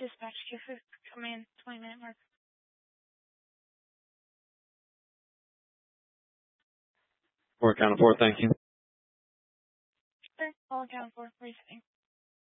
dispatch queue for coming in 20-minute mark. We're accounted for. Thank you. Sure, all accounted for. What are you saying?